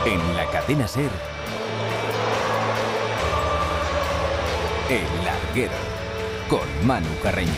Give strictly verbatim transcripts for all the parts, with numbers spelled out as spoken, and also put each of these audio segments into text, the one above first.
En la cadena SER, El Larguero, con Manu Carreño.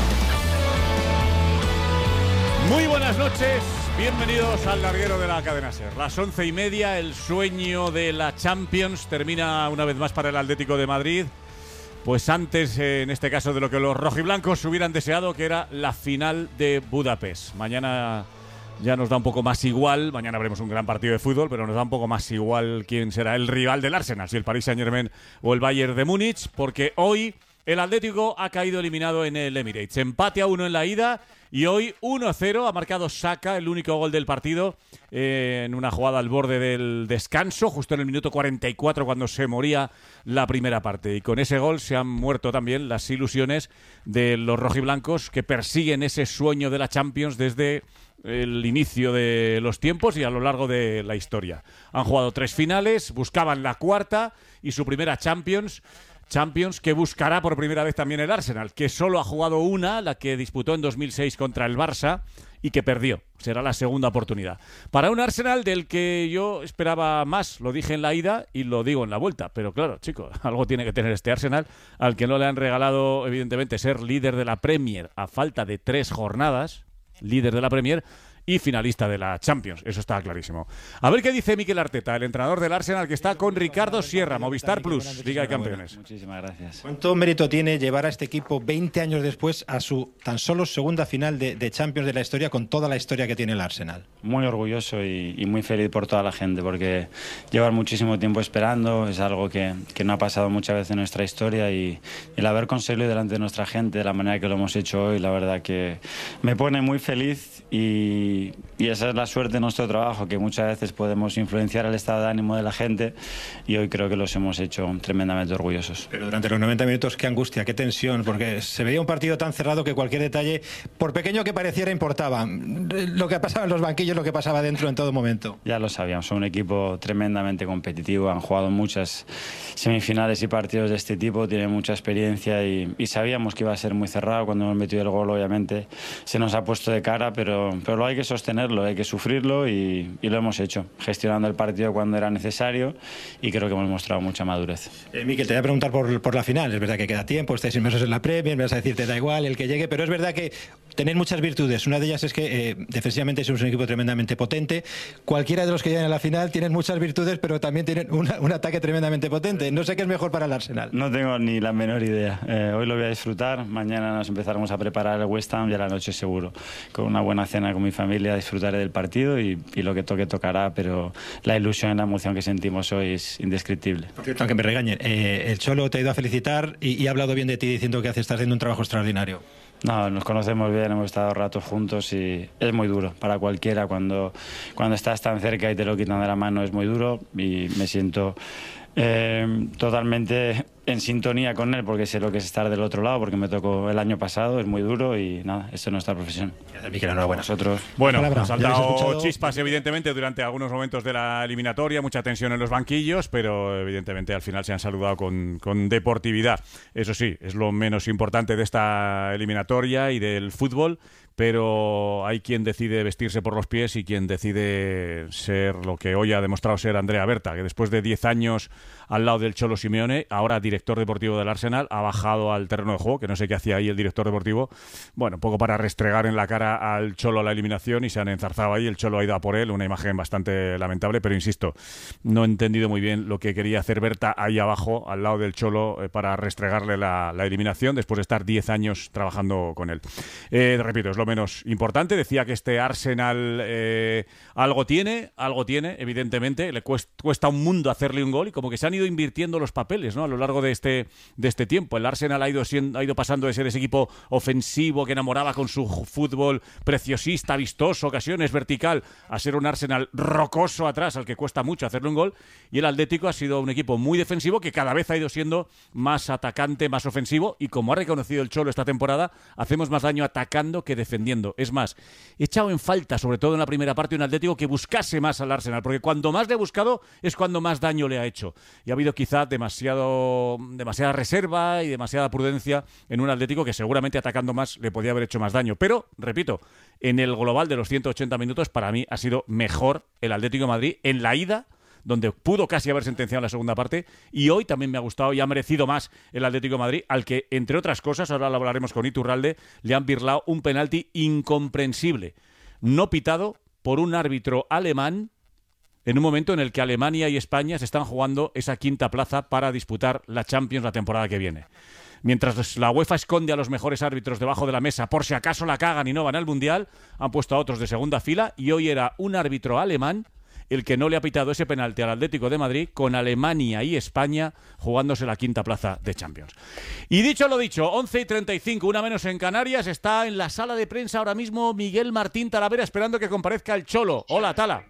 Muy buenas noches, bienvenidos al Larguero de la cadena SER. Las once y media, el sueño de la Champions termina una vez más para el Atlético de Madrid. Pues antes, en este caso, de lo que los rojiblancos hubieran deseado, que era la final de Budapest. Mañana ya nos da un poco más igual, mañana veremos un gran partido de fútbol, pero nos da un poco más igual quién será el rival del Arsenal, si el Paris Saint-Germain o el Bayern de Múnich, porque hoy el Atlético ha caído eliminado en el Emirates. Empate a uno en la ida y hoy uno a cero. Ha marcado Saka, el único gol del partido, eh, en una jugada al borde del descanso, justo en el minuto cuarenta y cuatro, cuando se moría la primera parte. Y con ese gol se han muerto también las ilusiones de los rojiblancos, que persiguen ese sueño de la Champions desde el inicio de los tiempos y a lo largo de la historia. Han jugado tres finales, buscaban la cuarta y su primera Champions. Champions que buscará por primera vez también el Arsenal, que solo ha jugado una, la que disputó en dos mil seis contra el Barça y que perdió. Será la segunda oportunidad. Para un Arsenal del que yo esperaba más, lo dije en la ida y lo digo en la vuelta. Pero claro, chicos, algo tiene que tener este Arsenal, al que no le han regalado, evidentemente, ser líder de la Premier a falta de tres jornadas, líder de la Premier y finalista de la Champions, eso está clarísimo. A ver qué dice Mikel Arteta, el entrenador del Arsenal, que está con Ricardo Sierra, Movistar Plus, Liga de Campeones. Muchísimas gracias. ¿Cuánto mérito tiene llevar a este equipo veinte años después a su tan solo segunda final de, de Champions de la historia, con toda la historia que tiene el Arsenal? Muy orgulloso y, y muy feliz por toda la gente, porque llevar muchísimo tiempo esperando es algo que, que no ha pasado muchas veces en nuestra historia, y, y el haber conseguido delante de nuestra gente de la manera que lo hemos hecho hoy, la verdad que me pone muy feliz. Y Y esa es la suerte de nuestro trabajo, que muchas veces podemos influenciar el estado de ánimo de la gente, y hoy creo que los hemos hecho tremendamente orgullosos. Pero durante los noventa minutos, qué angustia, qué tensión, porque se veía un partido tan cerrado que cualquier detalle, por pequeño que pareciera, importaba. Lo que pasaba en los banquillos, lo que pasaba dentro en todo momento. Ya lo sabíamos, son un equipo tremendamente competitivo, han jugado muchas semifinales y partidos de este tipo, tienen mucha experiencia y, y sabíamos que iba a ser muy cerrado. Cuando hemos metido el gol, obviamente se nos ha puesto de cara, pero, pero lo hay que sostenerlo, hay que sufrirlo y, y lo hemos hecho, gestionando el partido cuando era necesario, y creo que hemos mostrado mucha madurez. Eh, Mikel, te voy a preguntar por, por la final. Es verdad que queda tiempo, estáis inmersos en la Premier, me vas a decir te da igual el que llegue, pero es verdad que tenéis muchas virtudes. Una de ellas es que eh, defensivamente sois un equipo tremendamente potente. Cualquiera de los que llegan a la final tienen muchas virtudes, pero también tienen una, un ataque tremendamente potente. No sé qué es mejor para el Arsenal. No tengo ni la menor idea. Eh, hoy lo voy a disfrutar, mañana nos empezaremos a preparar el West Ham y a la noche seguro, con una buena cena con mi familia, disfrutaré del partido y, y lo que toque tocará, pero la ilusión y la emoción que sentimos hoy es indescriptible. Por cierto, aunque me regañen, eh, el Cholo te ha ido a felicitar y, y ha hablado bien de ti, diciendo que haces, estás haciendo un trabajo extraordinario. No, nos conocemos bien, hemos estado ratos juntos y es muy duro para cualquiera. Cuando, cuando estás tan cerca y te lo quitan de la mano es muy duro, y me siento eh, totalmente en sintonía con él, porque sé lo que es estar del otro lado, porque me tocó el año pasado, es muy duro y nada, esto es nuestra profesión. Mikel, enhorabuena. Nosotros. Bueno, Palabra. han saltado escuchado... chispas, evidentemente, durante algunos momentos de la eliminatoria, mucha tensión en los banquillos, pero evidentemente al final se han saludado con, con deportividad. Eso sí, es lo menos importante de esta eliminatoria y del fútbol, pero hay quien decide vestirse por los pies y quien decide ser lo que hoy ha demostrado ser Andrea Berta, que después de diez años al lado del Cholo Simeone, ahora director deportivo del Arsenal, ha bajado al terreno de juego, que no sé qué hacía ahí el director deportivo, bueno, un poco para restregar en la cara al Cholo la eliminación, y se han enzarzado ahí, el Cholo ha ido a por él, una imagen bastante lamentable, pero insisto, no he entendido muy bien lo que quería hacer Berta ahí abajo, al lado del Cholo, eh, para restregarle la, la eliminación, después de estar diez años trabajando con él. Eh, repito, es lo menos importante. Decía que este Arsenal eh, algo tiene, algo tiene, evidentemente, le cuesta, cuesta un mundo hacerle un gol, y como que se han ido invirtiendo los papeles, ¿no?, a lo largo de este, de este tiempo. El Arsenal ha ido, siendo, ha ido pasando de ser ese equipo ofensivo que enamoraba con su fútbol preciosista, vistoso, ocasiones, vertical, a ser un Arsenal rocoso atrás, al que cuesta mucho hacerle un gol, y el Atlético ha sido un equipo muy defensivo que cada vez ha ido siendo más atacante, más ofensivo, y como ha reconocido el Cholo esta temporada, hacemos más daño atacando que defendiendo. Es más, he echado en falta, sobre todo en la primera parte, un Atlético que buscase más al Arsenal, porque cuando más le ha buscado es cuando más daño le ha hecho, y ha habido quizá demasiado, demasiada reserva y demasiada prudencia en un Atlético que seguramente atacando más le podía haber hecho más daño. Pero, repito, en el global de los ciento ochenta minutos, para mí ha sido mejor el Atlético de Madrid en la ida donde pudo casi haber sentenciado en la segunda parte, y hoy también me ha gustado y ha merecido más el Atlético de Madrid, al que, entre otras cosas, ahora lo hablaremos con Iturralde, le han birlado un penalti incomprensible, no pitado por un árbitro alemán, en un momento en el que Alemania y España se están jugando esa quinta plaza para disputar la Champions la temporada que viene. Mientras la UEFA esconde a los mejores árbitros debajo de la mesa por si acaso la cagan y no van al Mundial, han puesto a otros de segunda fila, y hoy era un árbitro alemán el que no le ha pitado ese penalti al Atlético de Madrid, con Alemania y España jugándose la quinta plaza de Champions. Y dicho lo dicho, once y treinta y cinco, una menos en Canarias, está en la sala de prensa ahora mismo Miguel Martín Talavera esperando que comparezca el Cholo. Hola, Tala.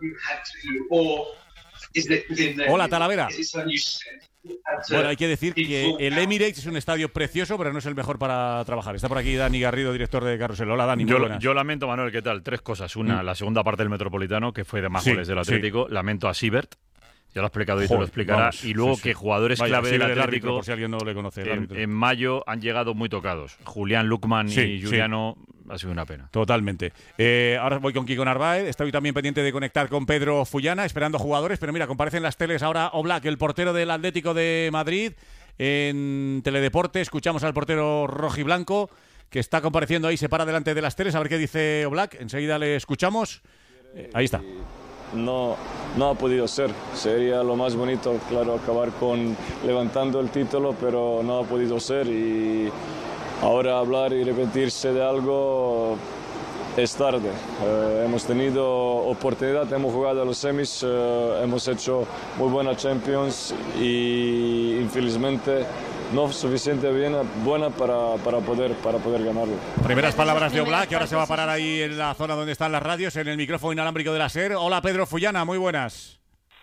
Hola, Talavera. Bueno, hay que decir que el Emirates es un estadio precioso, pero no es el mejor para trabajar. Está por aquí Dani Garrido, director de Carrusel. Hola, Dani, muy yo, buenas. Yo lamento, Manuel, ¿qué tal? Tres cosas. Una, mm. la segunda parte del Metropolitano, que fue de más sí, goles del Atlético. Sí. Lamento a Siebert. Ya lo ha explicado y te lo explicará. Vamos, y luego sí, sí. que jugadores Vaya, clave del Atlético, árbitro, por si alguien no le conoce, en, en mayo han llegado muy tocados. Julián Lukman sí, y Juliano, sí. ha sido una pena. Totalmente. Eh, ahora voy con Kiko Narváez. Estoy también pendiente de conectar con Pedro Fullana, esperando jugadores. Pero mira, comparecen las teles ahora Oblak, el portero del Atlético de Madrid. En Teledeporte escuchamos al portero rojiblanco, que está compareciendo ahí, se para delante de las teles. A ver qué dice Oblak. Enseguida le escuchamos. Eh, ahí está. No, no ha podido ser. Sería lo más bonito, claro, acabar con levantando el título, pero no ha podido ser. Y ahora hablar y repetirse de algo es tarde. Eh, hemos tenido oportunidad, hemos jugado a los semis, eh, hemos hecho muy buena Champions y infelizmente no suficiente bien, buena para, para, poder, para poder ganarlo. Primeras palabras de Oblak, que ahora se va a parar ahí en la zona donde están las radios, en el micrófono inalámbrico de la SER. Hola, Pedro Fullana, muy buenas.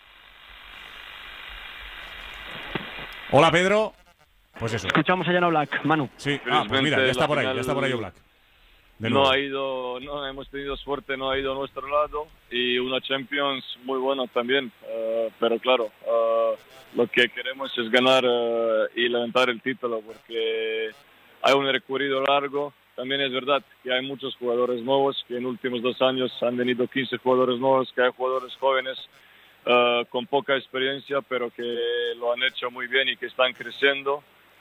Hola, Pedro. Pues eso. Escuchamos allá en Oblak, Manu. Sí, ah, pues mira, ya está por ahí, ya está por ahí Oblak. No ha ido, no hemos tenido suerte, no ha ido a nuestro lado y una Champions muy buena también, uh, pero claro, uh, lo que queremos es ganar uh, y levantar el título porque hay un recorrido largo. También es verdad que hay muchos jugadores nuevos, que en los últimos dos años han venido quince jugadores nuevos, que hay jugadores jóvenes uh, con poca experiencia, pero que lo han hecho muy bien y que están creciendo.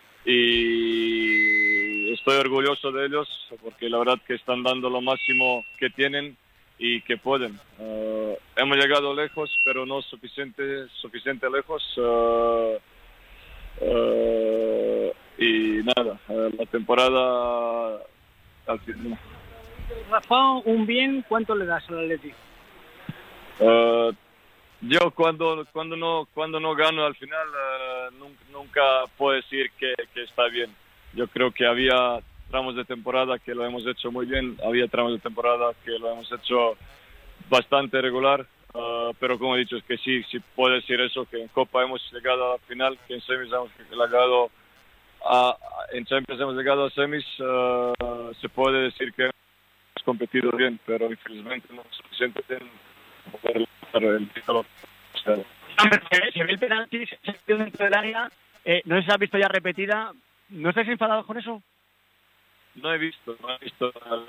Y estoy orgulloso de ellos porque la verdad que están dando lo máximo que tienen y que pueden. Uh, hemos llegado lejos, pero no suficiente, suficiente lejos. Uh, uh, y nada, uh, la temporada al final. Rafa, un bien, ¿cuánto le das al Atlético? Uh, Yo cuando cuando no cuando no gano al final uh, nunca, nunca puedo decir que, que está bien. Yo creo que había tramos de temporada que lo hemos hecho muy bien, había tramos de temporada que lo hemos hecho bastante regular, uh, pero como he dicho es que sí, sí puedo decir eso, que en Copa hemos llegado a la final, que en semis hemos llegado a, en Champions hemos llegado a semis, uh, se puede decir que hemos competido bien, pero infelizmente no es suficiente para poder el título. Se ve el penalti, se ve dentro del área, eh, no sé si has visto ya repetida. ¿No estáis enfadados con eso? No he visto, no he visto.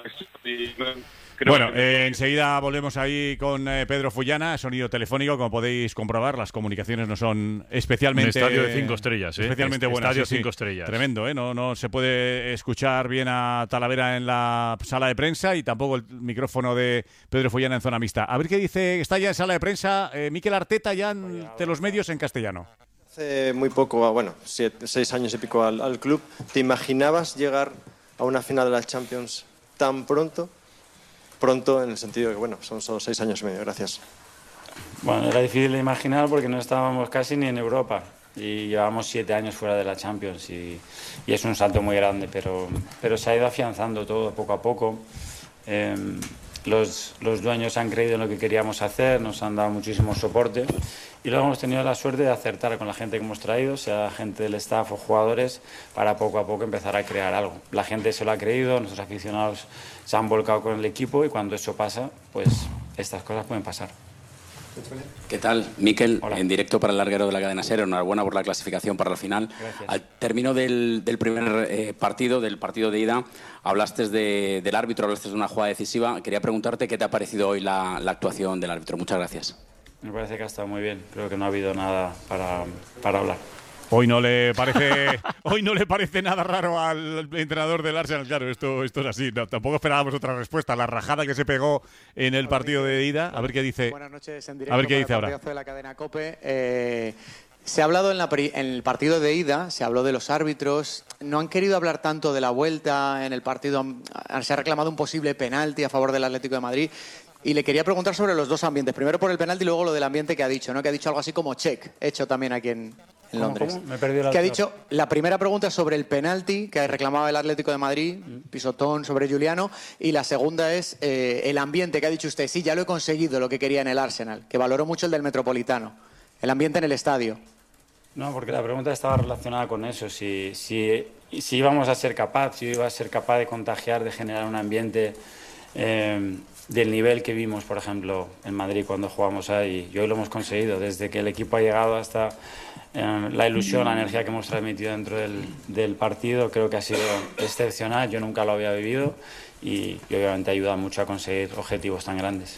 Bueno, eh, enseguida volvemos ahí con eh, Pedro Fullana, sonido telefónico, como podéis comprobar, las comunicaciones no son especialmente... Un estadio de cinco estrellas, ¿eh? Especialmente buenas. Estadio sí, cinco sí. estrellas. Tremendo, ¿eh? No, no se puede escuchar bien a Talavera en la sala de prensa y tampoco el micrófono de Pedro Fullana en zona mixta. A ver qué dice, está ya en sala de prensa eh, Mikel Arteta ya ante los medios en castellano. Hace muy poco, bueno, siete, seis años y pico al, al club, ¿te imaginabas llegar a una final de la Champions tan pronto? Pronto en el sentido de que, bueno, son solo seis años y medio. Gracias. Bueno, era difícil de imaginar porque no estábamos casi ni en Europa y llevamos siete años fuera de la Champions y, y es un salto muy grande, pero, pero se ha ido afianzando todo poco a poco. Eh, los, los dueños han creído en lo que queríamos hacer, nos han dado muchísimo soporte y luego hemos tenido la suerte de acertar con la gente que hemos traído, sea gente del staff o jugadores, para poco a poco empezar a crear algo. La gente se lo ha creído, nuestros aficionados se han volcado con el equipo y cuando eso pasa, pues estas cosas pueden pasar. ¿Qué tal, Mikel? Hola. En directo para el larguero de la cadena SER. Enhorabuena por la clasificación para la final. Gracias. Al término del, del primer eh, partido, del partido de ida, hablaste de, del árbitro, hablaste de una jugada decisiva. Quería preguntarte qué te ha parecido hoy la, la actuación del árbitro. Muchas gracias. Me parece que ha estado muy bien. Creo que no ha habido nada para, para hablar. Hoy no le parece hoy no le parece nada raro al entrenador del Arsenal. Claro, esto, esto es así. No, tampoco esperábamos otra respuesta. La rajada que se pegó en el partido de ida. A ver qué dice. Buenas noches en directo. A ver qué dice ahora. De la cadena COPE. Eh, se ha hablado en, la, en el partido de ida, se habló de los árbitros. No han querido hablar tanto de la vuelta en el partido. Se ha reclamado un posible penalti a favor del Atlético de Madrid. Y le quería preguntar sobre los dos ambientes. Primero por el penalti y luego lo del ambiente que ha dicho, ¿no? Que ha dicho algo así como check, hecho también aquí en, en Londres. ¿Cómo? Me he perdido la que ha dicho, la primera pregunta es sobre el penalti que reclamaba el Atlético de Madrid, pisotón sobre Juliano, y la segunda es eh, el ambiente que ha dicho usted. Sí, ya lo he conseguido, lo que quería en el Arsenal, que valoró mucho el del Metropolitano, el ambiente en el estadio. No, porque la pregunta estaba relacionada con eso, si, si, si íbamos a ser capaz, si iba a ser capaz de contagiar, de generar un ambiente eh, del nivel que vimos, por ejemplo, en Madrid cuando jugamos ahí. Y hoy lo hemos conseguido, desde que el equipo ha llegado hasta eh, la ilusión, la energía que hemos transmitido dentro del, del partido, creo que ha sido excepcional. Yo nunca lo había vivido y, y obviamente ayuda mucho a conseguir objetivos tan grandes.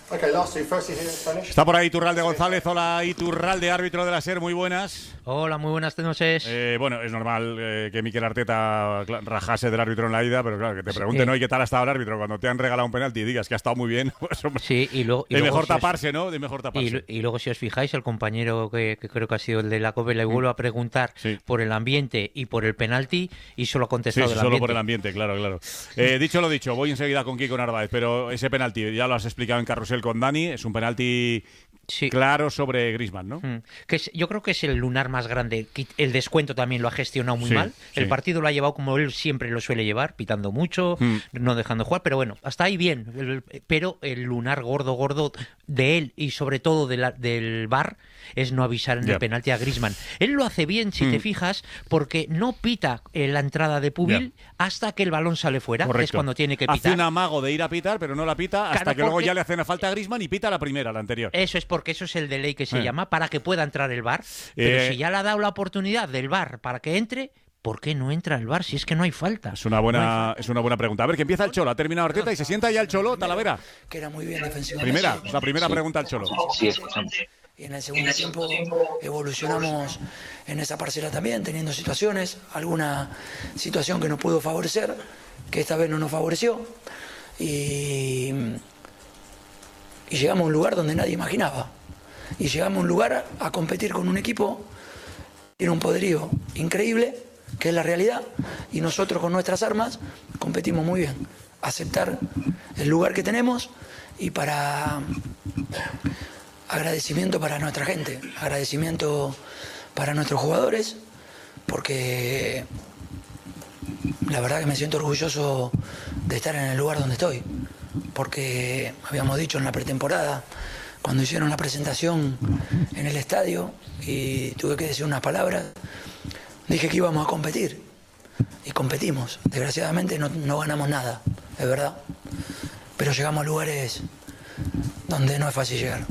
Está por ahí Iturralde González. Hola, Iturralde, árbitro de la SER, muy buenas. Hola, muy buenas noches. Eh, bueno, es normal eh, que Mikel Arteta rajase del árbitro en la ida, pero claro, que te pregunten eh, hoy qué tal ha estado el árbitro cuando te han regalado un penalti y digas que ha estado muy bien. Pues, hombre, sí, y, lo, y de luego mejor si taparse, os, ¿no? De mejor taparse. Y, y luego, si os fijáis, el compañero que, que creo que ha sido el de la COPE le vuelvo a preguntar sí. por el ambiente y por el penalti y solo ha contestado sí, del solo ambiente. por el ambiente, claro, claro. Eh, dicho lo dicho, voy enseguida con Kiko Narváez, pero ese penalti ya lo has explicado en Carrusel con Dani, es un penalti sí. claro sobre Griezmann, ¿no? Mm. Que es, yo creo que es el lunar más grande. El descuento también lo ha gestionado muy sí, mal. Sí. El partido lo ha llevado como él siempre lo suele llevar, pitando mucho, mm. no dejando jugar, pero bueno, hasta ahí bien. El, pero el lunar gordo, gordo de él y sobre todo de la, del V A R es no avisar en yeah. el penalti a Griezmann. Él lo hace bien, si mm. te fijas, porque no pita en la entrada de Pubil yeah. hasta que el balón sale fuera, que es cuando tiene que pitar. Hace un amago de ir a pitar, pero no la pita hasta claro, que luego ya le hacen falta a Griezmann y pita la primera, la anterior. Eso es porque eso es el delay que se eh. llama, para que pueda entrar el V A R. Pero eh. si ya le ha dado la oportunidad del V A R para que entre, ¿por qué no entra el V A R si es que no hay falta? Es una buena, no es una buena pregunta. A ver, que empieza el Cholo. Ha terminado Arteta y se sienta ya el Cholo, Talavera. Que era muy bien defensivamente. Primera, la primera sí. pregunta al Cholo. Sí, escuchamos. Y en el segundo tiempo evolucionamos en esa parcela también, teniendo situaciones, alguna situación que nos pudo favorecer, que esta vez no nos favoreció. Y, y llegamos a un lugar donde nadie imaginaba. Y llegamos a un lugar a, a competir con un equipo que tiene un poderío increíble, que es la realidad, y nosotros con nuestras armas competimos muy bien. Aceptar el lugar que tenemos y para... agradecimiento para nuestra gente, agradecimiento para nuestros jugadores, porque la verdad que me siento orgulloso de estar en el lugar donde estoy, porque habíamos dicho en la pretemporada, cuando hicieron la presentación en el estadio y tuve que decir unas palabras, dije que íbamos a competir y competimos. Desgraciadamente no, no ganamos nada, es verdad, pero llegamos a lugares donde no es fácil llegar.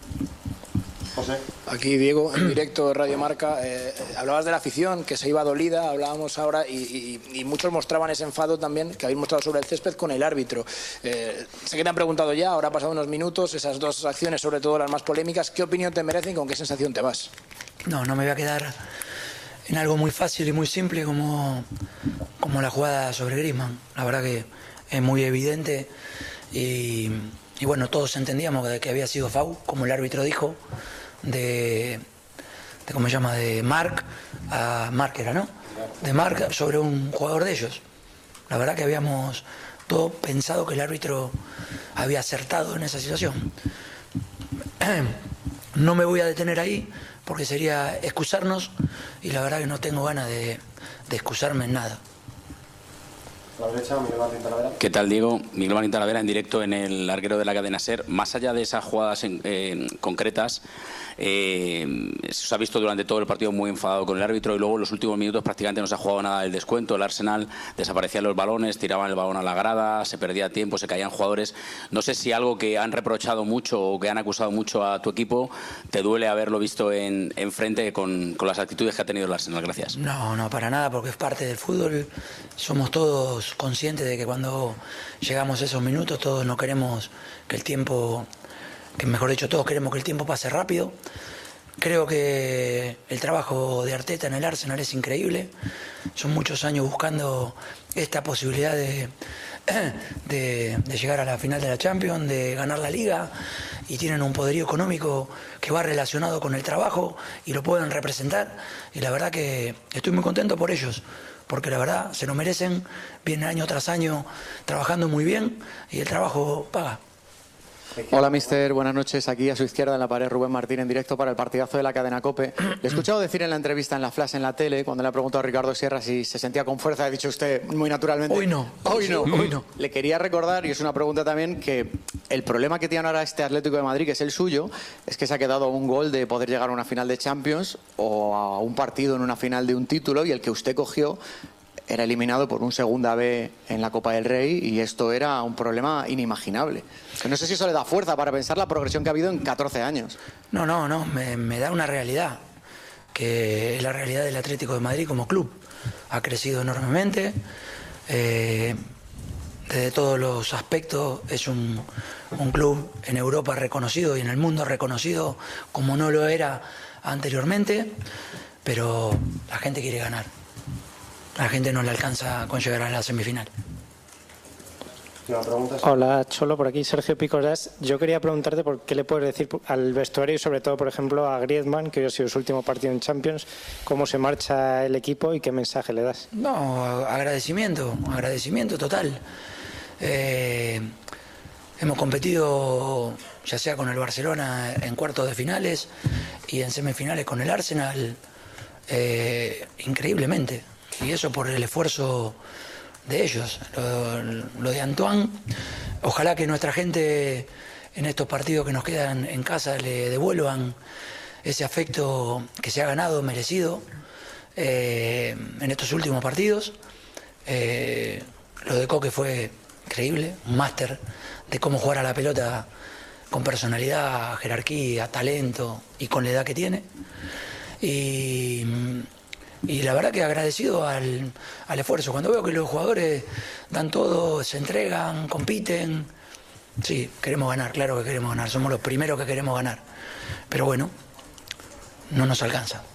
José. Aquí Diego, en directo de Radio Marca. Eh, hablabas de la afición, que se iba dolida, hablábamos ahora, y, y, y muchos mostraban ese enfado también que habéis mostrado sobre el césped con el árbitro. Eh, sé que te han preguntado ya, ahora han pasado unos minutos, esas dos acciones, sobre todo las más polémicas. ¿Qué opinión te merecen y con qué sensación te vas? No, no me voy a quedar en algo muy fácil y muy simple como, como la jugada sobre Griezmann. La verdad que es muy evidente y, y bueno, todos entendíamos de que había sido foul, como el árbitro dijo. De, de ¿cómo se llama? De Marc a Marc era, ¿no? De Marc sobre un jugador de ellos. La verdad que habíamos todos pensado que el árbitro había acertado en esa situación. No me voy a detener ahí porque sería excusarnos y la verdad que no tengo ganas de, de excusarme en nada. A la derecha, Miguel Martín Talavera. ¿Qué tal, Diego? Miguel Martín Talavera en directo en el larguero de la cadena SER. Más allá de esas jugadas en, eh, concretas, eh, se os ha visto durante todo el partido muy enfadado con el árbitro y luego en los últimos minutos prácticamente no se ha jugado nada del descuento. El Arsenal desaparecían los balones, tiraban el balón a la grada, se perdía tiempo, se caían jugadores. No sé si algo que han reprochado mucho o que han acusado mucho a tu equipo te duele haberlo visto en, en frente con, con las actitudes que ha tenido el Arsenal. Gracias. No, no, para nada, porque es parte del fútbol. Somos todos conscientes de que cuando llegamos a esos minutos todos no queremos que el tiempo que mejor dicho todos queremos que el tiempo pase rápido. Creo que el trabajo de Arteta en el Arsenal es increíble. Son muchos años buscando esta posibilidad de, de, de llegar a la final de la Champions, de ganar la Liga, y tienen un poderío económico que va relacionado con el trabajo y lo pueden representar. Y la verdad que estoy muy contento por ellos, porque la verdad se lo merecen, vienen año tras año trabajando muy bien y el trabajo paga. Hola, mister. Buenas noches. Aquí a su izquierda en la pared, Rubén Martín, en directo para el partidazo de la cadena COPE. Le he escuchado decir en la entrevista en la Flash, en la tele, cuando le ha preguntado a Ricardo Sierra si se sentía con fuerza, ha dicho usted muy naturalmente: hoy no. Hoy no, hoy no. Le quería recordar, y es una pregunta también, que el problema que tiene ahora este Atlético de Madrid, que es el suyo, es que se ha quedado a un gol de poder llegar a una final de Champions o a un partido en una final de un título, y el que usted cogió era eliminado por un segunda B en la Copa del Rey, y esto era un problema inimaginable. Que no sé si eso le da fuerza para pensar la progresión que ha habido en catorce años. No, no, no, me, me da una realidad, que es la realidad del Atlético de Madrid como club. Ha crecido enormemente, eh, desde todos los aspectos es un, un club en Europa reconocido y en el mundo reconocido como no lo era anteriormente, pero la gente quiere ganar. La gente no le alcanza con llegar a la semifinal. Hola, Cholo, por aquí Sergio Picos. Yo quería preguntarte por qué le puedes decir al vestuario y sobre todo, por ejemplo, a Griezmann, que hoy ha sido su último partido en Champions, cómo se marcha el equipo y qué mensaje le das. No, agradecimiento, agradecimiento total. Eh, hemos competido ya sea con el Barcelona en cuartos de finales y en semifinales con el Arsenal, eh, increíblemente. Y eso por el esfuerzo de ellos, lo, lo de Antoine. Ojalá que nuestra gente en estos partidos que nos quedan en casa le devuelvan ese afecto que se ha ganado, merecido, eh, en estos últimos partidos. Eh, lo de Coque fue increíble, un máster de cómo jugar a la pelota con personalidad, jerarquía, talento y con la edad que tiene. Y... Y la verdad que agradecido al, al esfuerzo. Cuando veo que los jugadores dan todo, se entregan, compiten. Sí, queremos ganar, claro que queremos ganar. Somos los primeros que queremos ganar. Pero bueno, no nos alcanza.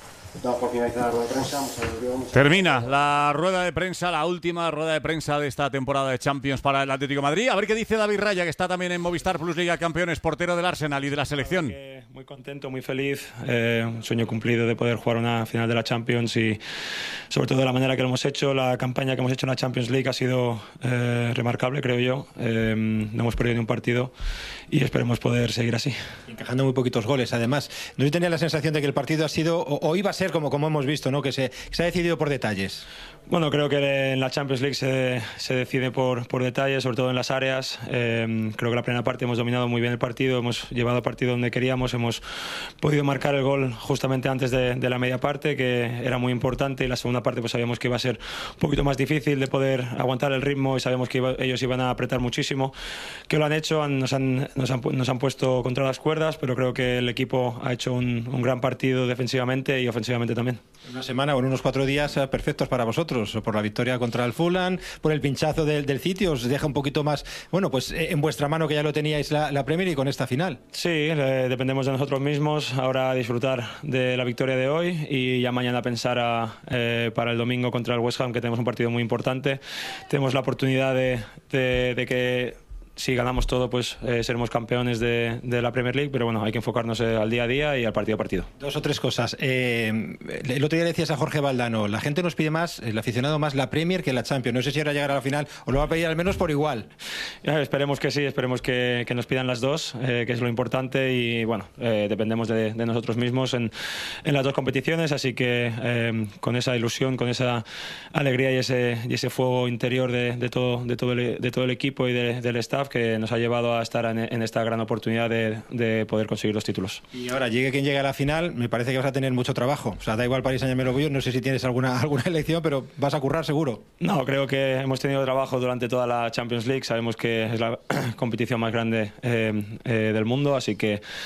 Termina la rueda de prensa, la última rueda de prensa de esta temporada de Champions para el Atlético de Madrid. A ver qué dice David Raya, que está también en Movistar Plus Liga Campeones, portero del Arsenal y de la selección. Muy contento, muy feliz, eh, un sueño cumplido de poder jugar una final de la Champions y sobre todo de la manera que lo hemos hecho. La campaña que hemos hecho en la Champions League ha sido eh, remarcable, creo yo. Eh, no hemos perdido ni un partido y esperemos poder seguir así. Encajando muy poquitos goles, además. No yo tenía la sensación de que el partido ha sido, o, o iba a ser como, como hemos visto, ¿no? Que se, que se ha decidido por detalles. Bueno, creo que en la Champions League se, se decide por, por detalles, sobre todo en las áreas. Eh, creo que la primera parte hemos dominado muy bien el partido, hemos llevado el partido donde queríamos, hemos podido marcar el gol justamente antes de, de la media parte, que era muy importante, y la segunda parte pues sabíamos que iba a ser un poquito más difícil de poder aguantar el ritmo y sabíamos que iba, ellos iban a apretar muchísimo, que lo han hecho, han, nos, han, nos, han, nos han puesto contra las cuerdas, pero creo que el equipo ha hecho un, un gran partido defensivamente y ofensivamente también. Una semana o unos cuatro días perfectos para vosotros, por la victoria contra el Fulham, por el pinchazo del, del City, os deja un poquito más, bueno, pues en vuestra mano, que ya lo teníais la, la Premier, y con esta final. Sí, eh, dependemos de nosotros mismos, ahora disfrutar de la victoria de hoy y ya mañana pensar a, eh, para el domingo contra el West Ham, que tenemos un partido muy importante. Tenemos la oportunidad de, de, de que si ganamos todo, pues eh, seremos campeones de, de la Premier League, pero bueno, hay que enfocarnos eh, al día a día y al partido a partido. Dos o tres cosas. Eh, el otro día le decías a Jorge Valdano, la gente nos pide más, el aficionado más la Premier que la Champions. No sé si ahora llegar a la final o lo va a pedir al menos por igual. Ya, esperemos que sí, esperemos que, que nos pidan las dos, eh, que es lo importante, y bueno, eh, dependemos de, de nosotros mismos en, en las dos competiciones, así que eh, con esa ilusión, con esa alegría y ese, y ese fuego interior de, de, todo, de, todo el, de todo el equipo y de, del staff, que nos ha llevado a estar en, en esta gran oportunidad de, de poder conseguir los títulos. Y ahora, llegue quien llegue a la final, me parece que vas a tener mucho trabajo. O sea, da igual Paris Saint-Germain o Bayern, no sé si tienes alguna, alguna elección, pero vas a currar seguro. No, creo que hemos tenido trabajo durante toda la Champions League, sabemos que es la competición más grande eh, eh, del mundo, así que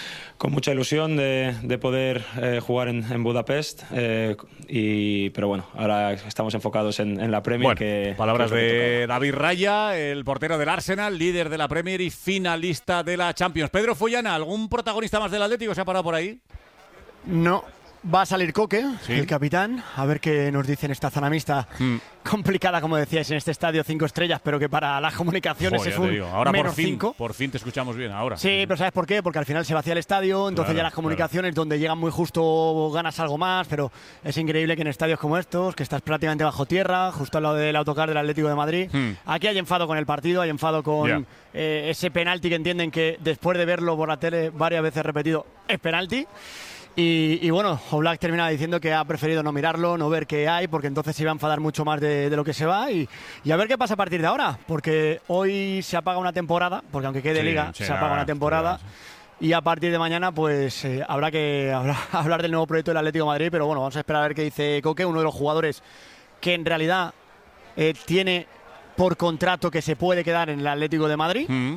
con mucha ilusión de, de poder eh, jugar en, en Budapest, eh, y, pero bueno, ahora estamos enfocados en, en la Premier. Bueno, que, palabras que de David Raya, el portero del Arsenal, líder de la Premier y finalista de la Champions. Pedro Follana, ¿algún protagonista más del Atlético se ha parado por ahí? No. Va a salir Coque, ¿Sí? el capitán, a ver qué nos dice en esta zona mixta. Mm. Complicada, como decíais, en este estadio cinco estrellas, pero que para las comunicaciones Joder, es un ahora menos por fin, cinco. por fin te escuchamos bien ahora. Sí, pero ¿sabes por qué? Porque al final se vacía el estadio, entonces Claro, ya las comunicaciones claro. donde llegan muy justo ganas algo más, pero es increíble que en estadios como estos, que estás prácticamente bajo tierra, justo al lado del autocar del Atlético de Madrid, Hmm. aquí hay enfado con el partido, hay enfado con Ya. eh, ese penalti que entienden que después de verlo por la tele varias veces repetido, es penalti. Y, y bueno, Oblak termina diciendo que ha preferido no mirarlo, no ver qué hay, porque entonces se iba a enfadar mucho más de, de lo que se va. Y, y a ver qué pasa a partir de ahora, porque hoy se apaga una temporada, porque aunque quede Sí, liga, sí, se apaga nada, una temporada. Y a partir de mañana, pues eh, habrá que hablar, hablar del nuevo proyecto del Atlético de Madrid. Pero bueno, vamos a esperar a ver qué dice Coque, uno de los jugadores que en realidad eh, tiene por contrato que se puede quedar en el Atlético de Madrid. Mm.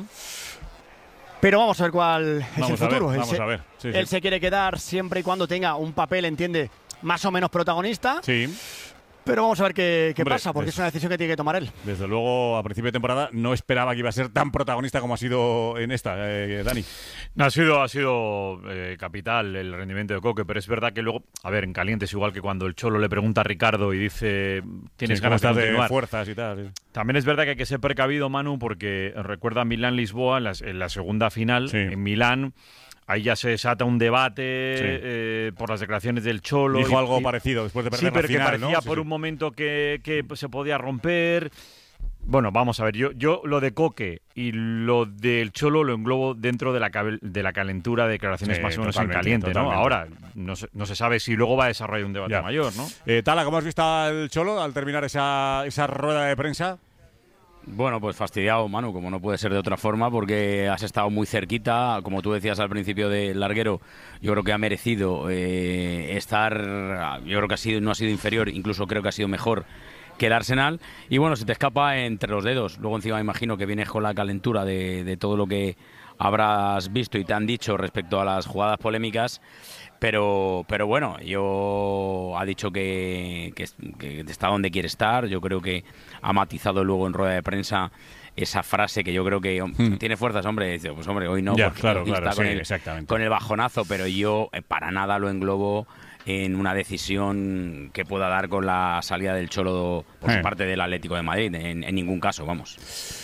Pero vamos a ver cuál es Vamos el a ver, futuro. Él vamos se, a ver. Sí, él sí. se quiere quedar siempre y cuando tenga un papel, entiende, más o menos protagonista. Sí. Pero vamos a ver qué, qué Hombre, pasa, porque es- es una decisión que tiene que tomar él. Desde luego, a principio de temporada no esperaba que iba a ser tan protagonista como ha sido en esta, eh, Dani. No, ha sido, ha sido eh, capital el rendimiento de Coque, pero es verdad que luego, a ver, en caliente es igual que cuando el Cholo le pregunta a Ricardo y dice, ¿tienes Sí, ganas de cómo estás de continuar? fuerzas y tal. sí. También es verdad que hay que ser precavido, Manu, porque recuerda Milán-Lisboa, en, las- en la segunda final, en Milán, ahí ya se desata un debate eh, por las declaraciones del Cholo. Dijo y- algo y- parecido después de perder Sí, la pero final, que parecía ¿no? Sí, por sí. un momento que, que se podía romper. Bueno, vamos a ver, yo, yo lo de Coque y lo del Cholo lo englobo dentro de la, cabe- de la calentura de declaraciones Sí, más o menos en totalmente, caliente, ¿no? totalmente. Ahora no se, no se sabe si luego va a desarrollar un debate Ya. mayor, ¿no? Eh, Tala, ¿cómo has visto al Cholo al terminar esa, esa rueda de prensa? Bueno, pues fastidiado, Manu, como no puede ser de otra forma, porque has estado muy cerquita, como tú decías al principio del larguero, yo creo que ha merecido eh, estar, yo creo que ha sido, no ha sido inferior, incluso creo que ha sido mejor que el Arsenal, y bueno, se te escapa entre los dedos. Luego encima me imagino que vienes con la calentura de, de todo lo que habrás visto y te han dicho respecto a las jugadas polémicas. Pero, pero bueno, yo ha dicho que, que, que está donde quiere estar. Yo creo que ha matizado luego en rueda de prensa esa frase que yo creo que Hmm. tiene fuerzas, hombre. Dice, pues hombre, hoy no, Ya, porque claro, está claro, con, sí, el, exactamente. con el bajonazo, pero yo eh, para nada lo englobo en una decisión que pueda dar con la salida del Cholo por Eh. su parte del Atlético de Madrid. En, en ningún caso, vamos.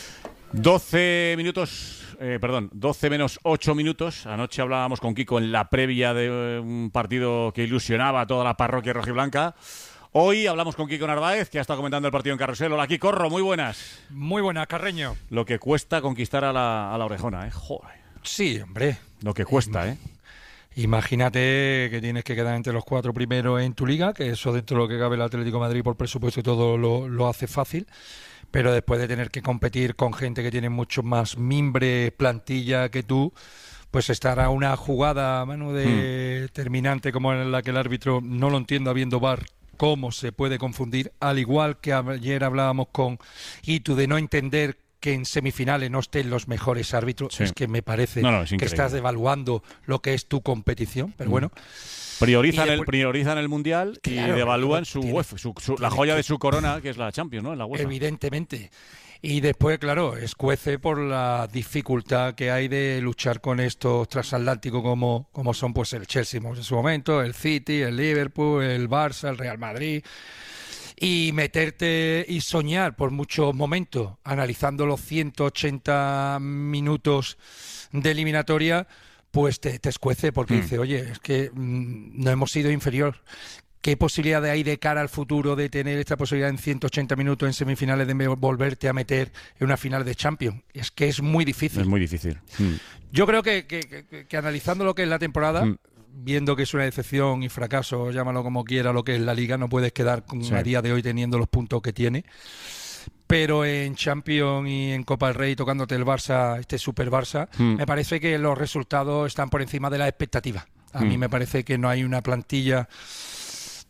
doce minutos, eh, perdón, doce menos ocho minutos. Anoche hablábamos con Kiko en la previa de eh, un partido que ilusionaba a toda la parroquia rojiblanca. Hoy hablamos con Kiko Narváez, que ha estado comentando el partido en Carrusel. Hola, Kiko, Corro, muy buenas. Muy buenas, Carreño. Lo que cuesta conquistar a la, a la orejona, ¿eh? Joder. Sí, hombre. Lo que cuesta, ¿eh? Imagínate que tienes que quedar entre los cuatro primeros en tu liga, que eso dentro de lo que cabe el Atlético de Madrid por presupuesto y todo lo, lo hace fácil, pero después de tener que competir con gente que tiene mucho más mimbre, plantilla que tú, pues estar a una jugada, Manu, de terminante como en la que el árbitro, no lo entiendo habiendo V A R, cómo se puede confundir, al igual que ayer hablábamos con Itu de no entender que en semifinales no estén los mejores árbitros. Sí. Es que me parece No, no, es que increíble. estás devaluando lo que es tu competición, pero Mm. bueno. Priorizan, Y el, después- priorizan el Mundial Claro, y devalúan su tiene- UEFA, su, su- la tiene joya que- de su corona, que es la Champions, ¿no? En la UEFA. Evidentemente. Y después, claro, escuece por la dificultad que hay de luchar con estos transatlánticos como, como son pues el Chelsea en su momento, el City, el Liverpool, el Barça, el Real Madrid. Y meterte y soñar por muchos momentos, analizando los ciento ochenta minutos de eliminatoria, pues te, te escuece porque Mm. dice, oye, es que mm, no hemos sido inferior. ¿Qué posibilidad hay de cara al futuro de tener esta posibilidad en ciento ochenta minutos en semifinales de me- volverte a meter en una final de Champions? Es que es muy difícil. Es muy difícil. Mm. Yo creo que, que- que- que analizando lo que es la temporada, Mm. viendo que es una decepción y fracaso, llámalo como quiera, lo que es la Liga, no puedes quedar con, Sí. a día de hoy teniendo los puntos que tiene. Pero en Champions y en Copa del Rey, tocándote el Barça, este Super Barça, Mm. me parece que los resultados están por encima de las expectativas. A mí Mm. me parece que no hay una plantilla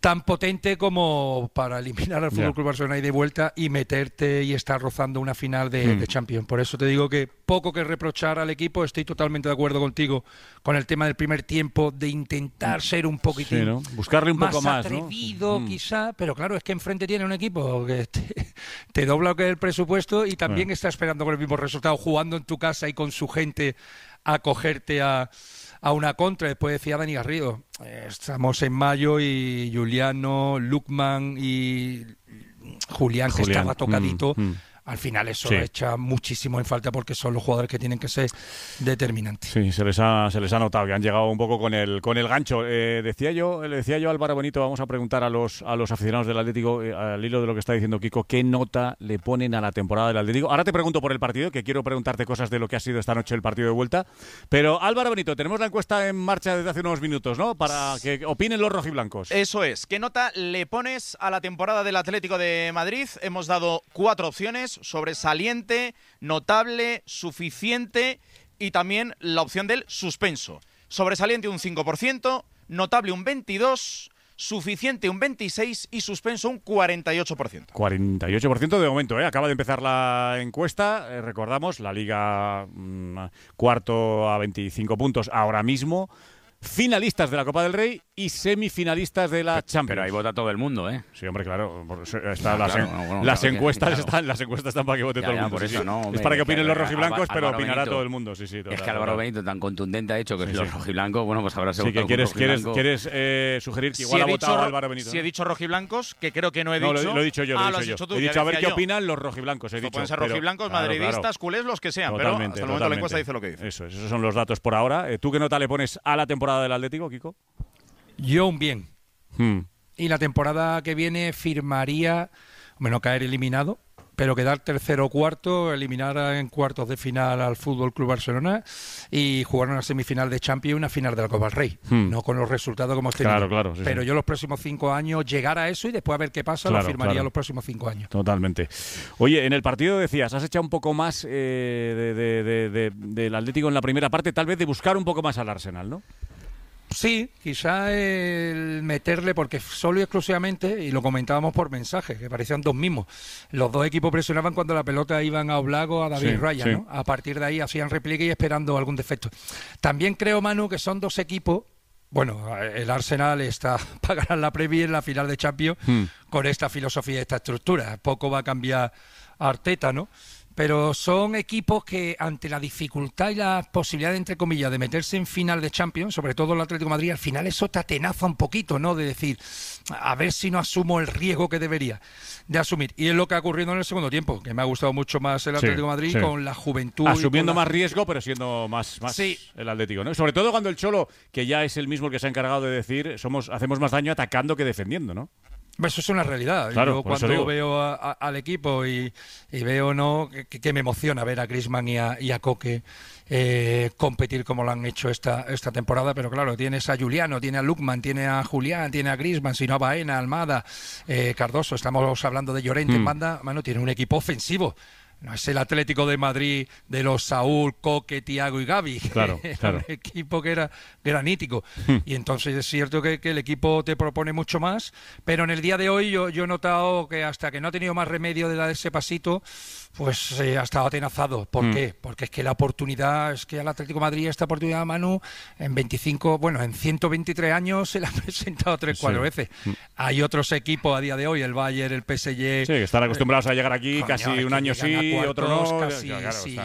tan potente como para eliminar al F C Barcelona y de vuelta y meterte y estar rozando una final de, mm. de Champions. Por eso te digo que poco que reprochar al equipo. Estoy totalmente de acuerdo contigo con el tema del primer tiempo, de intentar ser un poquitín sí, ¿no? buscarle un más poco más, atrevido, ¿no? quizá, pero claro, es que enfrente tiene un equipo que te, te dobla lo que es el presupuesto y también ah. está esperando con el mismo resultado, jugando en tu casa y con su gente a cogerte a a una contra. Después decía Dani Garrido, eh, estamos en mayo y Juliano, Lukman y Julián, que Julián. estaba tocadito, mm, mm. al final eso sí. echa muchísimo en falta porque son los jugadores que tienen que ser determinantes. Sí, se les ha, se les ha notado que han llegado un poco con el con el gancho. Eh, decía yo, le decía yo a Álvaro Benito, vamos a preguntar a los a los aficionados del Atlético, eh, al hilo de lo que está diciendo Kiko, ¿qué nota le ponen a la temporada del Atlético? Ahora te pregunto por el partido, que quiero preguntarte cosas de lo que ha sido esta noche el partido de vuelta. Pero Álvaro Benito, tenemos la encuesta en marcha desde hace unos minutos, ¿no? Para que opinen los rojiblancos. Eso es. ¿Qué nota le pones a la temporada del Atlético de Madrid? Hemos dado cuatro opciones: sobresaliente, notable, suficiente y también la opción del suspenso. Sobresaliente un cinco por ciento, notable un veintidós por ciento, suficiente un veintiséis por ciento y suspenso un cuarenta y ocho por ciento. cuarenta y ocho por ciento de momento, ¿eh? Acaba de empezar la encuesta, eh, recordamos, la Liga mmm, cuarto a veinticinco puntos ahora mismo. Finalistas de la Copa del Rey y semifinalistas de la Champions. Pero ahí vota todo el mundo, ¿eh? Sí, hombre, claro. Está, ah, las, claro en, no, bueno, las, claro encuestas que, claro. están, las encuestas están para que vote ya, todo ya, el mundo. Por sí, eso, sí. no, es para que opinen los rojiblancos, pero Álvaro opinará Benito, todo el mundo. Sí, sí, es total, que Álvaro total. Benito tan contundente ha dicho que sí, los sí. rojiblancos, bueno, pues habrá sí, que quieres, quieres, quieres eh, sugerir que igual si ha votado dicho, Álvaro Benito. Si ¿no? he dicho rojiblancos, que creo que no he no, dicho. Lo, lo he dicho yo, ah, lo he dicho yo. dicho tú, he dicho a ver qué yo. opinan los rojiblancos. He dicho, pueden ser pero, rojiblancos, claro, madridistas, claro. culés, los que sean. Totalmente, pero hasta el momento la encuesta dice lo que dice. Eso, esos son los datos por ahora. ¿Tú qué nota le pones a la temporada del Atlético, Kiko? Yo un bien. Hmm. Y la temporada que viene firmaría, bueno, caer eliminado, pero quedar tercero o cuarto, eliminar en cuartos de final al F C Barcelona y jugar una semifinal de Champions y una final de la Copa del Rey. Hmm. No con los resultados como hemos tenido. Claro, claro. Sí, pero sí. yo los próximos cinco años llegar a eso y después a ver qué pasa, claro, lo firmaría claro. los próximos cinco años. Totalmente. Oye, en el partido decías, has echado un poco más eh, de, de, de, de, del Atlético en la primera parte, tal vez de buscar un poco más al Arsenal, ¿no? Sí, quizá el meterle, porque solo y exclusivamente, y lo comentábamos por mensaje, que parecían dos mismos, los dos equipos presionaban cuando la pelota iban a Oblak o a David sí, Raya, sí. ¿no? A partir de ahí hacían repliegue y esperando algún defecto. También creo, Manu, que son dos equipos. Bueno, el Arsenal está para ganar la Premier en la final de Champions hmm. con esta filosofía y esta estructura. Poco va a cambiar Arteta, ¿no? Pero son equipos que ante la dificultad y la posibilidad, entre comillas, de meterse en final de Champions, sobre todo el Atlético de Madrid, al final eso te atenaza un poquito, ¿no? De decir, a ver si no asumo el riesgo que debería de asumir. Y es lo que ha ocurrido en el segundo tiempo, que me ha gustado mucho más el Atlético de sí, Madrid sí. con la juventud. Asumiendo y más la... riesgo, pero siendo más, más sí. el Atlético, ¿no? Sobre todo cuando el Cholo, que ya es el mismo el que se ha encargado de decir, somos hacemos más daño atacando que defendiendo, ¿no? Eso es una realidad. Claro, yo cuando veo a, a, al equipo y, y veo no que, que me emociona ver a Griezmann y a, y a Koke eh, competir como lo han hecho esta, esta temporada, pero claro, tienes a Juliano, tiene a Lukman, tiene a Julián, tiene a Griezmann, si no a Baena, Almada, eh, Cardoso, estamos hablando de Llorente mm. en banda, mano, tiene un equipo ofensivo. No es el Atlético de Madrid de los Saúl, Koke, Thiago y Gavi. Claro, era claro. un equipo que era granítico. Hmm. Y entonces es cierto que, que el equipo te propone mucho más, pero en el día de hoy yo, yo he notado que hasta que no ha tenido más remedio de dar ese pasito, pues eh, ha estado atenazado. ¿Por hmm. qué? Porque es que la oportunidad, es que al Atlético de Madrid esta oportunidad, Manu, en veinticinco, bueno, en ciento veintitrés años se la ha presentado tres, cuatro sí. veces. Hmm. Hay otros equipos a día de hoy, el Bayern, el P S G... Sí, que están acostumbrados eh, a llegar aquí coño, casi un año sí, otro no, casi, claro, sí.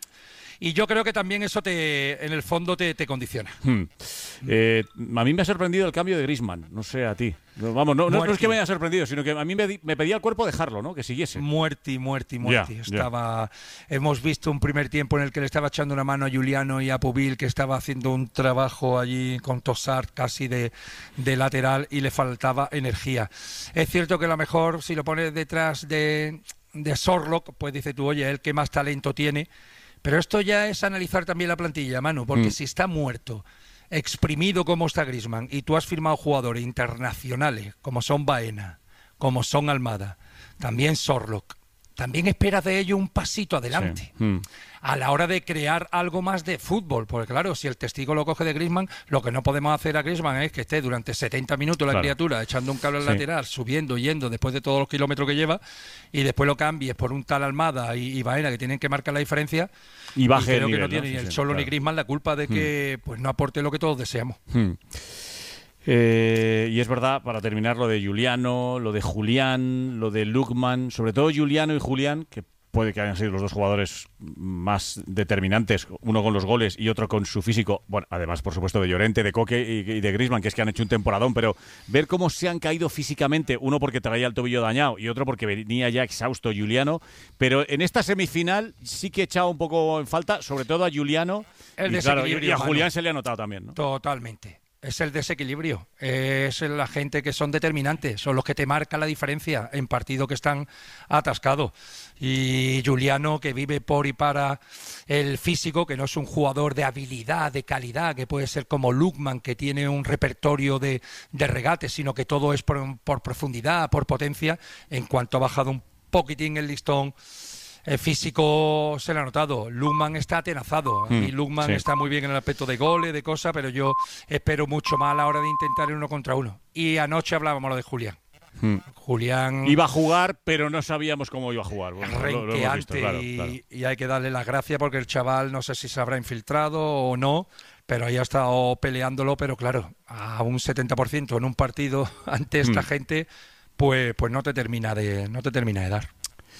Y yo creo que también eso te, en el fondo te, te condiciona. Hmm. Eh, a mí me ha sorprendido el cambio de Griezmann, no sé a ti. Vamos, no, no, no es que me haya sorprendido, sino que a mí me, me pedía el cuerpo dejarlo, ¿no? Que siguiese. Muerti, muerti, muerti. Yeah, estaba, yeah. Hemos visto un primer tiempo en el que le estaba echando una mano a Juliano y a Pubil, que estaba haciendo un trabajo allí con Tossard casi de, de lateral y le faltaba energía. Es cierto que a lo mejor si lo pones detrás de, de Sorlock, pues dice tú, oye, el que más talento tiene. Pero esto ya es analizar también la plantilla, Manu, porque mm. si está muerto, exprimido como está Griezmann, y tú has firmado jugadores internacionales como son Baena, como son Almada, también Sorlock, también esperas de ellos un pasito adelante. Sí. Mm. A la hora de crear algo más de fútbol, porque claro, si el testigo lo coge de Griezmann, lo que no podemos hacer a Griezmann es que esté durante setenta minutos la Claro. criatura echando un cable al Sí. lateral, subiendo, yendo, después de todos los kilómetros que lleva, y después lo cambies por un tal Almada y, y Baena, que tienen que marcar la diferencia, Y baje creo el que nivel, no tiene ¿no? ni Sí, el sí, Cholo claro. ni Griezmann la culpa de que pues no aporte lo que todos deseamos. Hmm. Eh, y es verdad, para terminar, lo de Juliano, lo de Julián, lo de Lukman, sobre todo Juliano y Julián, que puede que hayan sido los dos jugadores más determinantes, uno con los goles y otro con su físico, bueno, además, por supuesto, de Llorente, de Coque y, y de Griezmann, que es que han hecho un temporadón, pero ver cómo se han caído físicamente, uno porque traía el tobillo dañado y otro porque venía ya exhausto Juliano, pero en esta semifinal sí que he echado un poco en falta, sobre todo a Juliano, El y, claro, y, desequilibrio y a humano. Julián se le ha notado también, ¿no? Totalmente. Es el desequilibrio, es la gente que son determinantes, son los que te marcan la diferencia en partidos que están atascados. Y Juliano, que vive por y para el físico, que no es un jugador de habilidad, de calidad, que puede ser como Lukman, que tiene un repertorio de, de regates, sino que todo es por, por profundidad, por potencia. En cuanto ha bajado un poquitín el listón, el físico se le ha notado. Lukman está atenazado. A mí Mm, Lukman sí. está muy bien en el aspecto de goles, de cosas, pero yo espero mucho más a la hora de intentar el uno contra uno. Y anoche hablábamos lo de Julián. Hmm. Julián Iba a jugar, pero no sabíamos cómo iba a jugar. Bueno, lo- lo hemos renqueante visto, claro, y, claro. y hay que darle las gracias porque el chaval no sé si se habrá infiltrado o no, pero ahí ha estado peleándolo, pero claro, a un setenta por ciento en un partido ante esta Mm. gente, pues, pues no te termina de, no te termina de dar.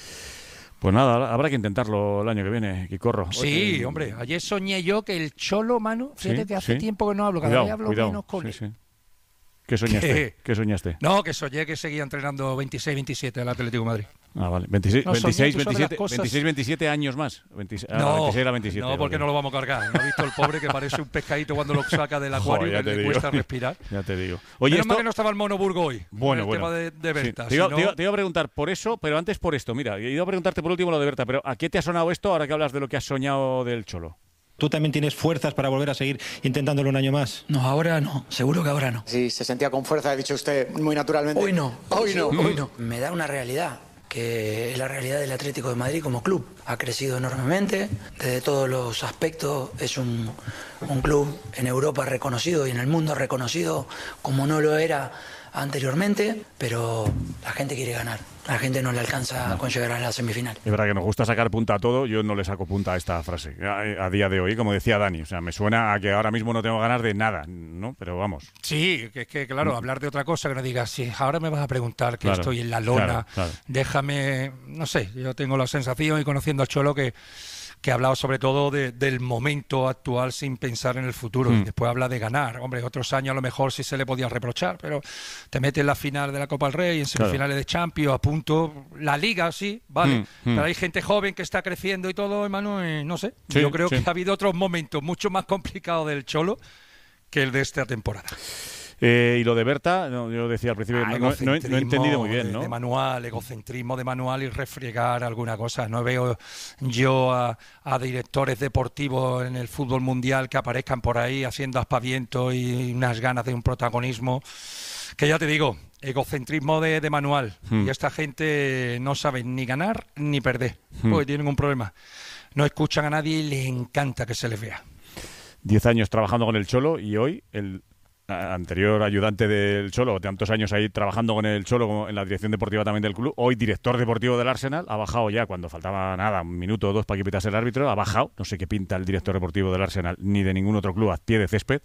Pues nada, habrá que intentarlo el año que viene, Quicorro. Sí, Oye, hombre, ayer soñé yo que el Cholo, mano, fíjate Sí, que hace sí. tiempo que no hablo, cada Cuidado, vez hablo cuidado. menos con Sí, él. sí. ¿Qué soñaste? ¿Qué? ¿Qué soñaste? No, que soñé que seguía entrenando veintiséis veintisiete en el Atlético de Madrid. Ah, vale. veintiséis, No, soñé, veintiséis, tú sabes las veintisiete, cosas. veintiséis, veintisiete años más. veintiséis, ah, No, veintiséis a veintisiete. no, porque vale. no lo vamos a cargar. ¿No ha visto el pobre que parece un pescadito cuando lo saca del acuario Joder, ya que te le digo. cuesta respirar? Ya te digo. Oye, Menos esto... mal que no estaba el Mono Burgo hoy. Bueno, el bueno. tema de, de Sí, Berta. te, iba, si no- te iba- te iba a preguntar por eso, pero antes por esto. Mira, he ido a preguntarte por último lo de Berta, pero ¿a qué te ha sonado esto ahora que hablas de lo que has soñado del Cholo? ¿Tú también tienes fuerzas para volver a seguir intentándolo un año más? No, ahora no, seguro que ahora no. Sí, se sentía con fuerza, ha dicho usted muy naturalmente. Hoy no, Hoy no. hoy no. Me da una realidad, que es la realidad del Atlético de Madrid como club. Ha crecido enormemente, desde todos los aspectos, es un, un club en Europa reconocido y en el mundo reconocido como no lo era anteriormente, pero la gente quiere ganar. La gente no le alcanza con llegar a la semifinal. Es verdad que nos gusta sacar punta a todo, yo no le saco punta a esta frase, a, a día de hoy, como decía Dani. O sea, me suena a que ahora mismo no tengo ganas de nada, ¿no? Pero vamos. Sí, que es que, claro, Mm. hablar de otra cosa que no digas, si ahora me vas a preguntar que Claro, estoy en la lona, claro, claro. déjame, no sé, yo tengo la sensación y conociendo al Cholo que que ha hablado sobre todo de- del momento actual sin pensar en el futuro. Mm. Y después habla de ganar. Hombre, otros años a lo mejor sí se le podía reprochar, pero te metes en la final de la Copa del Rey, en Claro. semifinales de Champions, a punto. La Liga, sí, vale. Mm, mm. Pero hay gente joven que está creciendo y todo, hermano, y no sé. Sí, Yo creo sí. que ha habido otros momentos mucho más complicados del Cholo que el de esta temporada. Eh, y lo de Berta, no, yo decía al principio, Ah, no, no- no he- no he egocentrismo entendido muy bien, de, ¿no? de manual, egocentrismo de manual y refregar alguna cosa. No veo yo a, a directores deportivos en el fútbol mundial que aparezcan por ahí haciendo aspavientos y unas ganas de un protagonismo. Que ya te digo, egocentrismo de, de manual. Hmm. Y esta gente no sabe ni ganar ni perder, Hmm. porque tienen un problema. No escuchan a nadie y les encanta que se les vea. Diez años trabajando con el Cholo y hoy el a- anterior ayudante del Cholo, tantos años ahí trabajando con el Cholo como en la dirección deportiva también del club, hoy director deportivo del Arsenal, ha bajado ya cuando faltaba nada, un minuto o dos para que pitase el árbitro, ha bajado, no sé qué pinta el director deportivo del Arsenal ni de ningún otro club a pie de césped,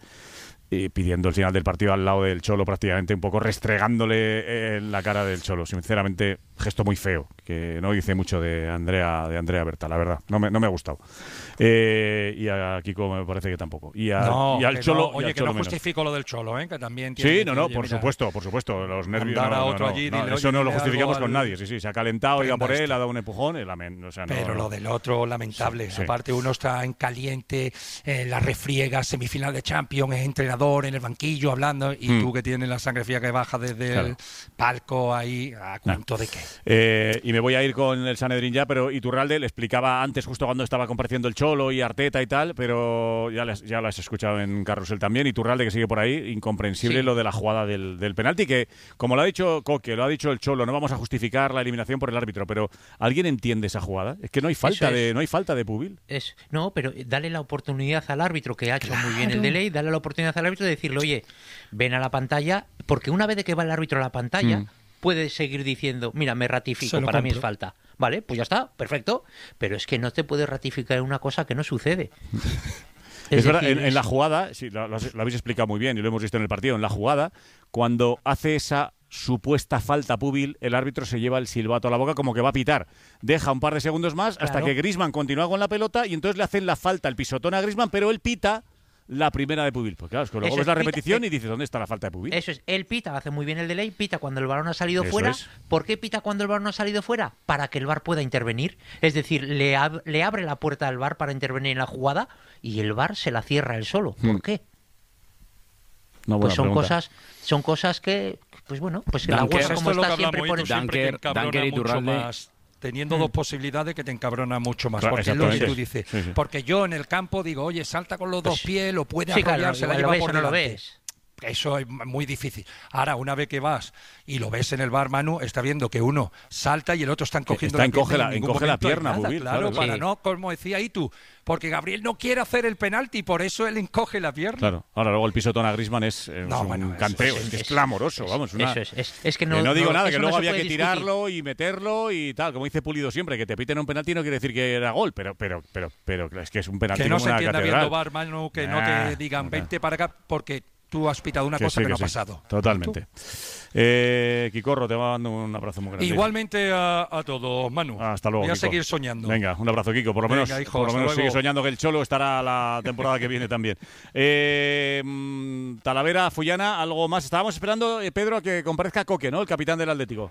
y pidiendo el final del partido al lado del Cholo prácticamente, un poco restregándole en la cara del Cholo. Sinceramente, gesto muy feo, que no dice mucho de Andrea de Andrea Berta, la verdad. No me, no me ha gustado. Eh, y a Kiko me parece que tampoco. Y, a- No, y al que Cholo, no, y al oye, que Cholo no menos. justifico lo del Cholo, ¿eh? Que también tiene Sí, que no, decir, no, oye, por mira, supuesto, por supuesto. Los nervios. mandar no, a no, otro no, allí, no, dile, eso oye, no lo dile justificamos algo con al- nadie. Sí, sí, se ha calentado, iba Prenda por él, esto. ha dado un empujón. y lamen- o sea, no- Pero lo del otro, lamentable. Sí, sí. Aparte, uno está en caliente, eh, la refriega, semifinal de Champions, es entrenador en el banquillo hablando, y Hmm. tú que tienes la sangre fría que baja desde Claro. el palco ahí, ¿a cuento de qué? Eh, y me voy a ir con el Sanedrín ya, pero Iturralde le explicaba antes, justo cuando estaba compareciendo el Cholo y Arteta y tal, pero ya, les, ya lo has escuchado en Carrusel también. Iturralde, que sigue por ahí, incomprensible sí. lo de la jugada del, del penalti, que como lo ha dicho Coque, lo ha dicho el Cholo, no vamos a justificar la eliminación por el árbitro, pero ¿alguien entiende esa jugada? Es que no hay falta, es. de, no hay falta de Pubil. Es, no, pero dale la oportunidad al árbitro, que ha hecho claro. muy bien el delay, dale la oportunidad al árbitro de decirle, oye, ven a la pantalla, porque una vez de que va el árbitro a la pantalla, mm. puede seguir diciendo, mira, me ratifico, para compro. mí es falta. Vale, pues ya está, perfecto. Pero es que no te puedes ratificar una cosa que no sucede. Es, es verdad, en, en la jugada, sí, lo, lo habéis explicado muy bien y lo hemos visto en el partido, en la jugada, cuando hace esa supuesta falta Pubil, el árbitro se lleva el silbato a la boca como que va a pitar. Deja un par de segundos más claro. hasta que Griezmann continúa con la pelota y entonces le hacen la falta, el pisotón a Griezmann, pero él pita la primera de Pubil. Pues claro, es que luego ves la repetición pita, y dices, ¿dónde está la falta de Pubil? Eso es, él pita, hace muy bien el delay, pita cuando el balón ha salido Eso fuera. Es. ¿Por qué pita cuando el balón ha salido fuera? Para que el V A R pueda intervenir. Es decir, le, ab le abre la puerta al V A R para intervenir en la jugada y el V A R se la cierra él solo. ¿Por hmm. qué? No, pues son pregunta. cosas, son cosas que, pues bueno, pues que la UEFA como está siempre pone siempre Dunker y Turralde. Teniendo mm. dos posibilidades que te encabrona mucho más. Claro, porque es lo que tú dices. Sí, sí. Porque yo en el campo digo, oye, salta con los dos pues, pies, lo puede sí, arrollar, claro, se la lleva por delante. No lo ves. Eso es muy difícil. Ahora, una vez que vas y lo ves en el V A R, Manu, está viendo que uno salta y el otro está encogiendo está la encoge pierna. La, encoge la pierna, nada, Bubil, claro, claro, para sí. no, como decía ahí tú, porque Gabriel no quiere hacer el penalti y por eso él encoge la pierna. Claro. Ahora, luego el pisotón a Griezmann es, eh, no, es bueno, un canteo, es, es, es, es clamoroso, vamos. Una, eso es, es, es que no, que no digo no, nada, que luego no había que discutir. tirarlo y meterlo y tal, como dice Pulido siempre, que te piten un penalti no quiere decir que era gol, pero pero pero pero es que es un penalti que no como se una entienda catedral. viendo V A R, Manu, que nah, no te digan vente para acá porque tú has pitado una que cosa sí, que, que no sí. ha pasado. Totalmente. Eh, Kikorro, te mando un abrazo muy grande. Igualmente a, a todos, Manu. Hasta luego, Voy a Kiko. seguir soñando. Venga, un abrazo, Kiko. Por lo menos, Venga, hijo, por lo menos luego. sigue soñando que el Cholo estará la temporada que viene también. Eh, Talavera, Fullana, algo más. Estábamos esperando, eh, Pedro, a que comparezca Coque, ¿no? El capitán del Atlético.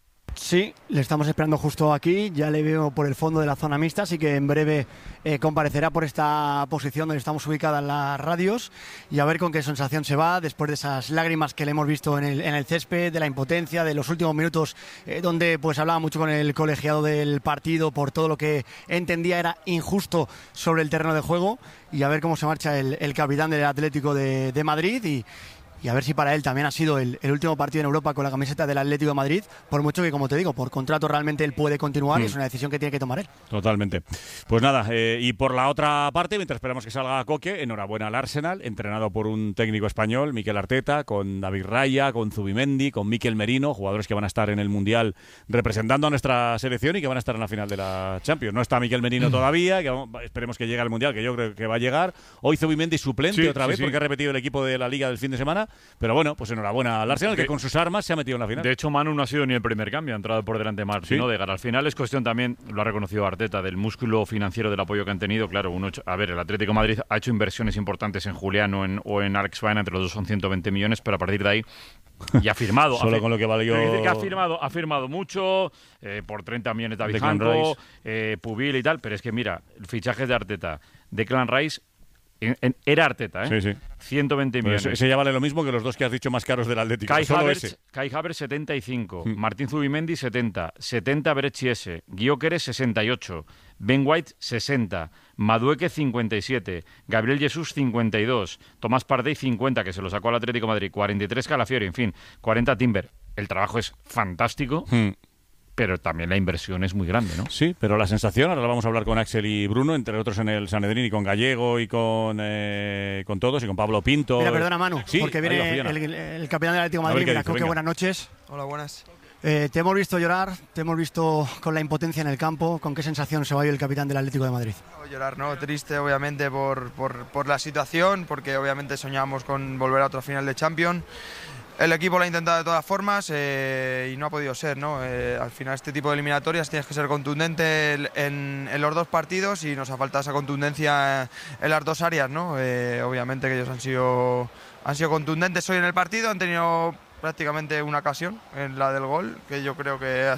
Sí, le estamos esperando justo aquí, ya le veo por el fondo de la zona mixta, así que en breve eh, comparecerá por esta posición donde estamos ubicadas las radios y a ver con qué sensación se va después de esas lágrimas que le hemos visto en el, en el césped, de la impotencia, de los últimos minutos eh, donde pues hablaba mucho con el colegiado del partido por todo lo que entendía era injusto sobre el terreno de juego y a ver cómo se marcha el, el capitán del Atlético de, de Madrid y Y a ver si para él también ha sido el, el último partido en Europa con la camiseta del Atlético de Madrid, por mucho que, como te digo, por contrato realmente él puede continuar mm. y es una decisión que tiene que tomar él. Totalmente. Pues nada, eh, y por la otra parte, mientras esperamos que salga Coque, enhorabuena al Arsenal, entrenado por un técnico español, Mikel Arteta, con David Raya, con Zubimendi, con Mikel Merino, jugadores que van a estar en el Mundial representando a nuestra selección y que van a estar en la final de la Champions. No está Mikel Merino mm. todavía, que vamos, esperemos que llegue al Mundial, que yo creo que va a llegar. Hoy Zubimendi suplente sí, otra sí, vez, sí. porque ha repetido el equipo de la Liga del fin de semana. Pero bueno, pues enhorabuena al Arsenal, que con sus armas se ha metido en la final. De hecho, Manu no ha sido ni el primer cambio, ha entrado por delante Martín Odegaard. Al final es cuestión también, lo ha reconocido Arteta, del músculo financiero del apoyo que han tenido. Claro, uno, a ver, el Atlético de Madrid ha hecho inversiones importantes en Julián o en, o en Alex Baena, entre los dos son ciento veinte millones, pero a partir de ahí y ha firmado. Solo ha, con lo que valió. Que ha firmado, ha firmado mucho, eh, por treinta millones David Janko, eh, Pubil y tal, pero es que mira, el fichaje de Arteta, Declan Rice. En, en, era Arteta, ¿eh? Sí, sí. ciento veinte millones. Ese, ese ya vale lo mismo que los dos que has dicho más caros del Atlético. Kai Havertz, Kai Havertz setenta y cinco, mm. Martín Zubimendi setenta, setenta Berechiese, Gyökeres sesenta y ocho, Ben White sesenta, Madueke cincuenta y siete, Gabriel Jesús cincuenta y dos, Tomás Partey cincuenta, que se lo sacó al Atlético de Madrid, cuarenta y tres Calafiori, en fin, cuarenta Timber. El trabajo es fantástico. Mm. Pero también la inversión es muy grande, ¿no? Sí, pero la sensación, ahora la vamos a hablar con Axel y Bruno, entre otros en el Sanedrín y con Gallego y con eh, con todos y con Pablo Pinto. Mira, perdona, Manu, sí, porque viene el, el capitán del Atlético de Madrid. Mira, Coque, buenas noches. Hola, buenas. Eh, te hemos visto llorar, te hemos visto con la impotencia en el campo. ¿Con qué sensación se va hoy el capitán del Atlético de Madrid? No, llorar, no, triste obviamente por, por, por la situación, porque obviamente soñábamos con volver a otra final de Champions. El equipo lo ha intentado de todas formas eh, y no ha podido ser, ¿no? Eh, al final este tipo de eliminatorias tienes que ser contundente en, en los dos partidos y nos ha faltado esa contundencia en las dos áreas, ¿no? Eh, obviamente que ellos han sido, han sido contundentes hoy en el partido, han tenido prácticamente una ocasión en la del gol, que yo creo que ha